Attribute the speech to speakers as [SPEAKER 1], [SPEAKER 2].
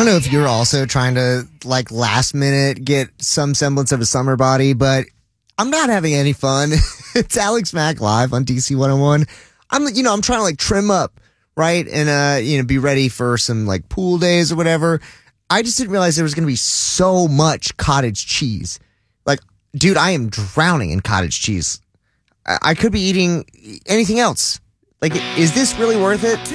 [SPEAKER 1] don't know if you're also trying to, like, last minute get some semblance of a summer body, but I'm not having any fun. It's Alex Mack live on DC 101. I'm trying to, like, trim up, right? And, be ready for some, like, pool days or whatever. I just didn't realize there was going to be so much cottage cheese. Like, dude, I am drowning in cottage cheese. I could be eating anything else. Like, is this really worth it?